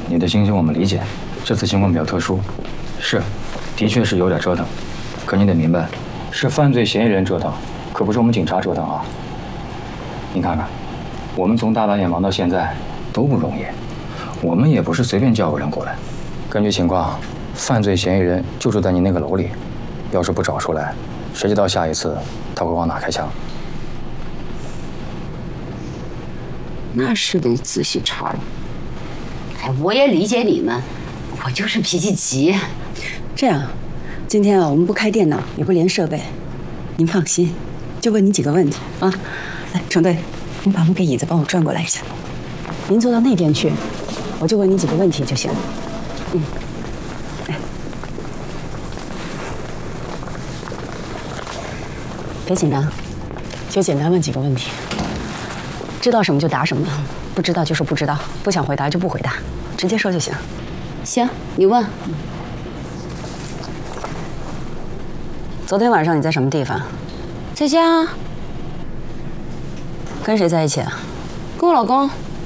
你的心情我们理解，这次情况比较特殊，是，的确是有点折腾。可你得明白，是犯罪嫌疑人折腾，可不是我们警察折腾啊。你看看，我们从大半夜忙到现在都不容易，我们也不是随便叫个人过来。根据情况，犯罪嫌疑人就住在你那个楼里，要是不找出来，谁知道下一次他会往哪开枪？ 那是得仔细查了。哎，我也理解你们，我就是脾气急。 这样，今天啊，我们不开电脑，也不连设备，您放心，就问你几个问题啊。来，程队，您把我们给椅子帮我转过来一下。您坐到那边去，我就问你几个问题就行了。哎，别紧张，就简单问几个问题。知道什么就答什么，不知道就说不知道，不想回答就不回答，直接说就行。 行，你问。 昨天晚上你在什么地方？ 在家。 跟谁在一起啊？ 跟我老公。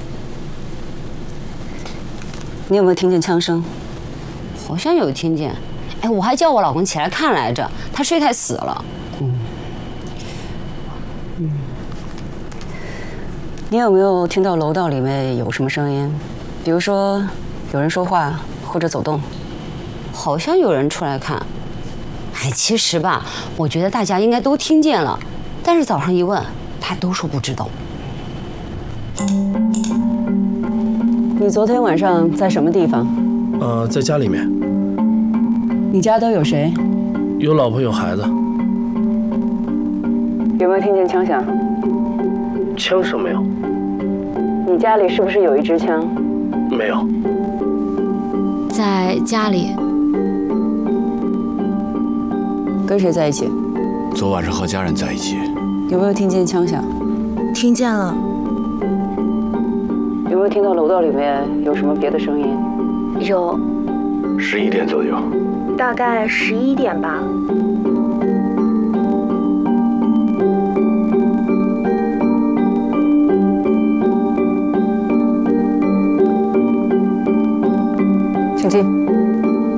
你有没有听见枪声？ 好像有听见。哎，我还叫我老公起来看来着，他睡太死了。 你有没有听到楼道里面有什么声音？比如说有人说话或者走动？ 好像有人出来看。哎，其实吧，我觉得大家应该都听见了，但是早上一问，他都说不知道。 你昨天晚上在什么地方？ 在家里面。 你家都有谁？ 有老婆有孩子。 有没有听见枪响？ 枪声没有。 你家里是不是有一支枪？ 没有。 在家里。 跟谁在一起？ 昨晚上和家人在一起。 有没有听见枪响？ 听见了。 有没有听到楼道里面有什么别的声音？ 有。 11点左右。 大概11点吧。